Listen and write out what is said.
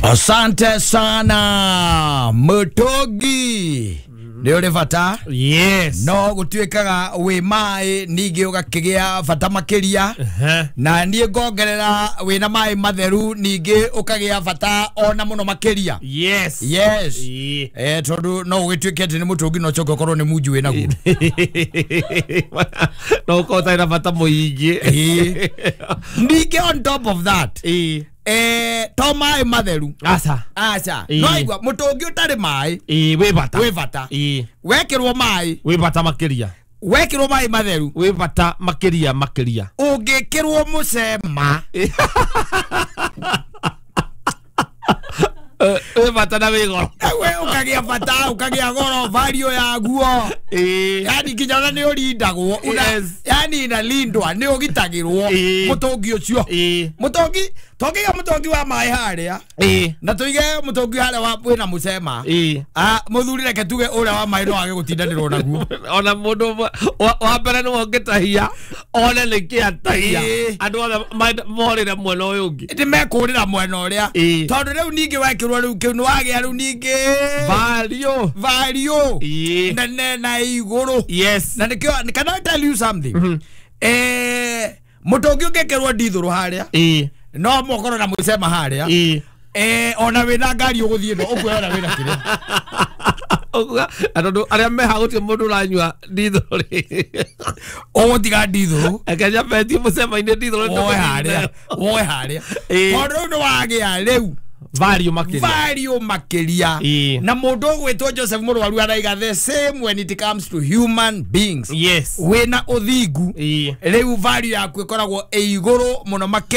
Asante sana Mutogi. Nĩ ũrĩ bata? Yes. No gũtuĩkaga wĩ maĩ ningĩ ũgakĩgĩa bata makĩria. Na niĩ ngongerera wĩna maĩ matheru ningĩ ũkagĩa bata ona mũno makĩria. Yes. Yes. Tondũ no ũgĩtuĩke atĩ nĩ mũtũngi no coke ũkorwo nĩ munju wĩna guo. No ũkorwo na bata mũingĩ. Ningĩ on top of that. To maĩ matheru. Aca. No igua mũtũngi ũtarĩ maĩ. Wĩ bata. Wĩ bata. Wekĩrwo maĩ. Wĩ bata makĩria. Wekĩrwo maĩ matheru. Wĩ bata makĩria. Ũngĩkĩrwo mũcema. Wĩ bata na wĩ goro. We ũkagĩa bata, ũkagĩa goro, value ya guo. Yani nginya ona nĩ ũrindagwo. Yani inalindwa nĩ ũgitagĩrwo mũtũngi ũcio. Mũtũngi mũtũngi wa maĩ harĩa. Na tũige mũtũngi harĩa wĩna mũcema. Mũthuri reke tuge ũrĩa wa maĩ no age gũtindanĩrwo naguo. Ona mũndũ wa mbere nĩ wongĩtahia ona nĩ kĩatahia. Andũ othe morĩra mwena ũyũ ũngĩ. Ndĩ mekũrĩra mwena ũrĩa. Tondũ rĩu ningĩ wekĩrwo rĩu kĩu nĩ wagĩa rĩu ningĩ value nene na igũrũ. Yes. Na nĩkĩo can I tell you something? Mũtũngi ũngĩkĩrwo ndithũrũ harĩa. No mũkorwo na mũcema harĩa. Ona wĩna ngari ũgũthiĩ no ũkwĩra wĩna kĩrĩa. Andũ arĩa meha gũtirĩ mũndũ ũranyua ndithũrũ. Ũgũtiga ndithũrũ. Akenya betie mũcema-inĩ ndithũrũ. Woe harĩa. Tondũ nĩ wagĩa rĩu value makĩria. Na mũndũ ũgwĩtwo Joseph Mũrwaru araiga the same when it comes to human beings. Yes. Wĩna ũthingu. Rĩu value yaku ĩkoragwo ĩ igũrũ mũno makĩria.